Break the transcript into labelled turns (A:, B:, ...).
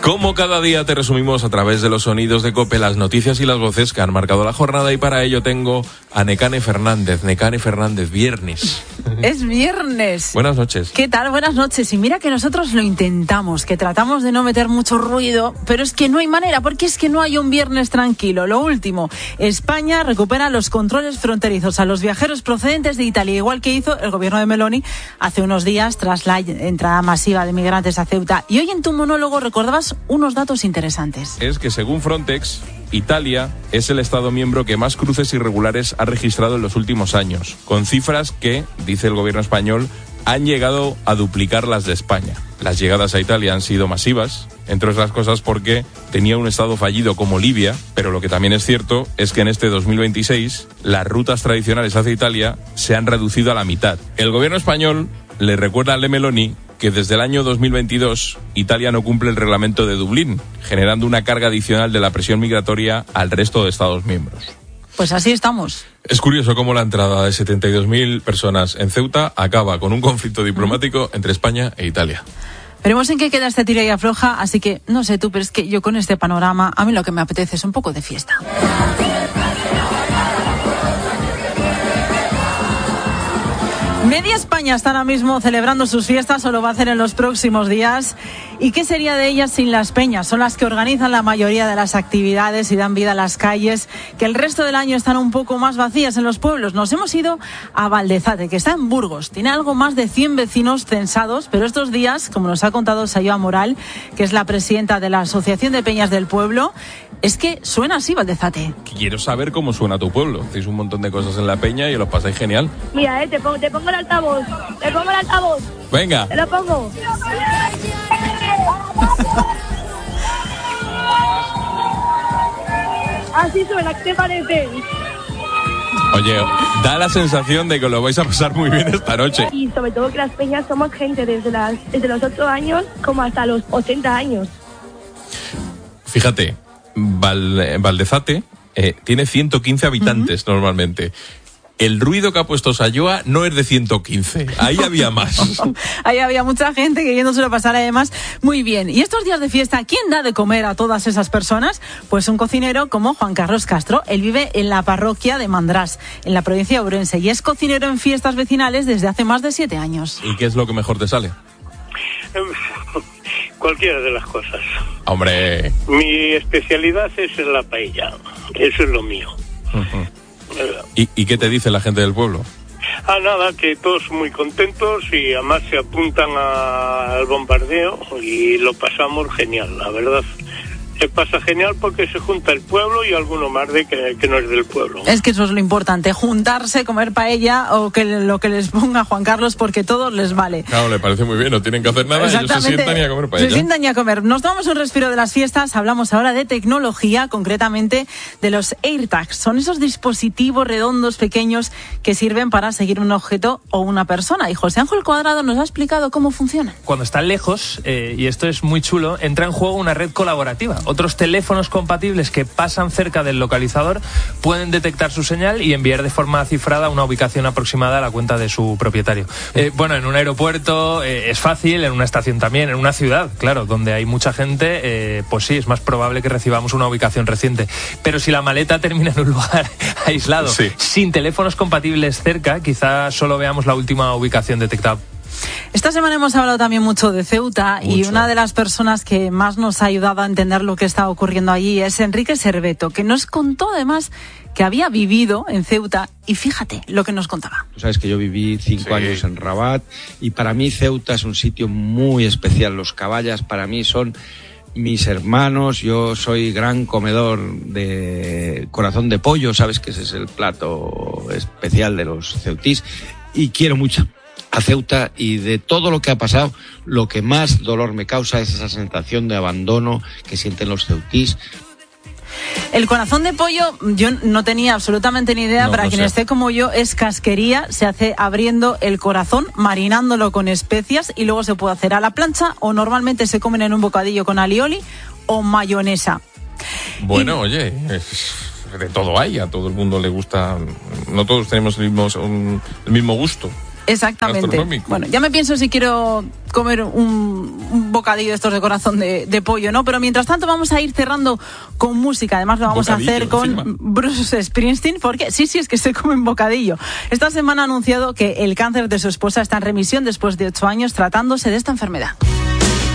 A: Como cada día te resumimos a través de los sonidos de COPE las noticias y las voces que han marcado la jornada, y para ello tengo a Nekane Fernández. Nekane Fernández, viernes.
B: Es viernes.
A: Buenas noches.
B: ¿Qué tal? Buenas noches. Y mira que nosotros lo intentamos, que tratamos de no meter mucho ruido, pero es que no hay manera, porque es que no hay un viernes tranquilo. Lo último, España recupera los controles fronterizos a los viajeros procedentes de Italia, igual que hizo el gobierno de Meloni hace unos días tras la entrada masiva de migrantes a Ceuta. Y hoy en tu monólogo recordabas unos datos interesantes.
A: Es que según Frontex, Italia es el Estado miembro que más cruces irregulares ha registrado en los últimos años, con cifras que, dice el gobierno español, han llegado a duplicar las de España. Las llegadas a Italia han sido masivas, entre otras cosas porque tenía un Estado fallido como Libia, pero lo que también es cierto es que en este 2026 las rutas tradicionales hacia Italia se han reducido a la mitad. El gobierno español le recuerda a Meloni que desde el año 2022 Italia no cumple el reglamento de Dublín, generando una carga adicional de la presión migratoria al resto de Estados miembros.
B: Pues así estamos.
A: Es curioso cómo la entrada de 72.000 personas en Ceuta acaba con un conflicto diplomático entre España e Italia.
B: Veremos en qué queda este tira y afloja, así que no sé tú, pero es que yo con este panorama, a mí lo que me apetece es un poco de fiesta. Media España está ahora mismo celebrando sus fiestas, o lo va a hacer en los próximos días. ¿Y qué sería de ellas sin las peñas? Son las que organizan la mayoría de las actividades y dan vida a las calles, que el resto del año están un poco más vacías en los pueblos. Nos hemos ido a Valdezate, que está en Burgos. Tiene algo más de 100 vecinos censados, pero estos días, como nos ha contado Sayoa Moral, que es la presidenta de la Asociación de Peñas del Pueblo, es que suena así Valdezate.
A: Quiero saber cómo suena tu pueblo. Hacéis un montón de cosas en la peña y os lo pasáis genial.
C: Mira, te pongo el altavoz. Te pongo el altavoz.
A: Venga.
C: Te lo pongo. Así suena, ¿qué te parece?
A: Oye, da la sensación de que lo vais a pasar muy bien esta noche.
C: Y sobre todo que las peñas somos gente desde los 8 años como hasta los 80 años.
A: Fíjate, Valdezate tiene 115 habitantes normalmente. El ruido que ha puesto Sayoa no es de 115, ahí había más.
B: Ahí había mucha gente queriéndoselo pasar además muy bien. Y estos días de fiesta, ¿quién da de comer a todas esas personas? Pues un cocinero como Juan Carlos Castro. Él vive en la parroquia de Mandrás, en la provincia de Ourense, y es cocinero en fiestas vecinales desde hace más de 7 años.
A: ¿Y qué es lo que mejor te sale?
D: Cualquiera de las cosas.
A: ¡Hombre!
D: Mi especialidad es la paella, eso es lo mío.
A: Uh-huh. ¿Y qué te dice la gente del pueblo?
D: Nada, que todos muy contentos y además se apuntan al bombardeo y lo pasamos genial, la verdad. Se pasa genial porque se junta el pueblo y alguno más de que no es del pueblo.
B: Es que eso es lo importante, juntarse, comer paella o que lo que les ponga Juan Carlos, porque todo les vale.
A: Claro, le parece muy bien, no tienen que hacer nada, ellos se sientan y a comer paella.
B: Se sientan y a comer. Nos tomamos un respiro de las fiestas, hablamos ahora de tecnología, concretamente de los AirTags. Son esos dispositivos redondos pequeños que sirven para seguir un objeto o una persona. Y José Ángel Cuadrado nos ha explicado cómo funciona.
E: Cuando están lejos, y esto es muy chulo, entra en juego una red colaborativa. Otros teléfonos compatibles que pasan cerca del localizador pueden detectar su señal y enviar de forma cifrada una ubicación aproximada a la cuenta de su propietario. Bueno, en un aeropuerto es fácil, en una estación también, en una ciudad, claro, donde hay mucha gente, pues sí, es más probable que recibamos una ubicación reciente. Pero si la maleta termina en un lugar aislado, sí, sin teléfonos compatibles cerca, quizás solo veamos la última ubicación detectada.
B: Esta semana hemos hablado también mucho de Ceuta. Y una de las personas que más nos ha ayudado a entender lo que está ocurriendo allí es Enrique Serveto, que nos contó además que había vivido en Ceuta y fíjate lo que nos contaba.
F: Tú sabes que yo viví 5 años en Rabat y para mí Ceuta es un sitio muy especial. Los caballas para mí son mis hermanos, yo soy gran comedor de corazón de pollo, sabes que ese es el plato especial de los ceutís y quiero mucho a Ceuta, y de todo lo que ha pasado, lo que más dolor me causa es esa sensación de abandono que sienten los ceutís.
B: El corazón de pollo, yo no tenía absolutamente ni idea, para quien esté como yo, es casquería, se hace abriendo el corazón, marinándolo con especias y luego se puede hacer a la plancha o normalmente se comen en un bocadillo con alioli o mayonesa.
A: Bueno, oye, de todo hay, a todo el mundo le gusta, no todos tenemos el mismo gusto.
B: Exactamente. Bueno, ya me pienso si quiero comer un bocadillo de estos de corazón de pollo, ¿no? Pero mientras tanto vamos a ir cerrando con música. Además lo vamos a hacer con Bruce Springsteen, porque sí, es que se come un bocadillo. Esta semana ha anunciado que el cáncer de su esposa está en remisión después de 8 años tratándose de esta enfermedad.